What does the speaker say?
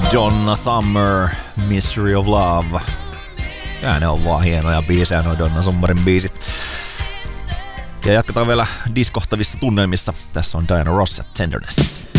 Donna Summer, Mystery of Love. Ja ne on vaan hienoja biisejä, noi Donna Summerin biisit. Ja jatketaan vielä diskohtavissa tunnelmissa. Tässä on Diana Ross ja Tenderness.